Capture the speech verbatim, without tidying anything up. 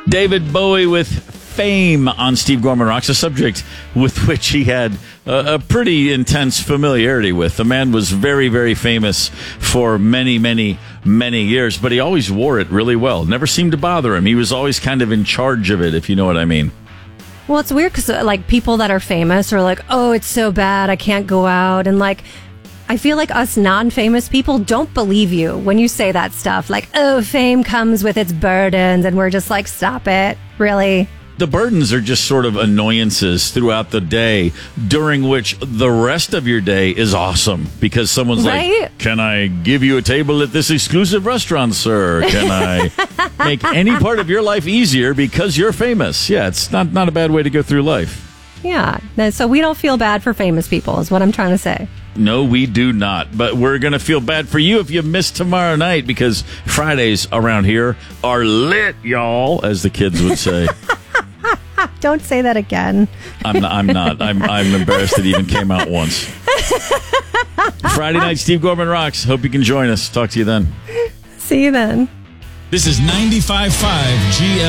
David Bowie with Fame on Steve Gorman Rocks, a subject with which he had a, a pretty intense familiarity with. The man was very, very famous for many, many, many years, but he always wore it really well. Never seemed to bother him. He was always kind of in charge of it, if you know what I mean. Well, it's weird because, like, people that are famous are like, oh, it's so bad, I can't go out. And, like, I feel like us non-famous people don't believe you when you say that stuff. Like, oh, fame comes with its burdens. And we're just like, stop it. Really? The burdens are just sort of annoyances throughout the day, during which the rest of your day is awesome because someone's right? like, can I give you a table at this exclusive restaurant, sir? Can I make any part of your life easier because you're famous? Yeah, it's not, not a bad way to go through life. Yeah. So we don't feel bad for famous people is what I'm trying to say. No, we do not. But we're going to feel bad for you if you miss tomorrow night because Fridays around here are lit, y'all, as the kids would say. Don't say that again. I'm not. I'm not. I'm, I'm embarrassed it even came out once. Friday night, Steve Gorman Rocks. Hope you can join us. Talk to you then. See you then. This is ninety-five point five G L.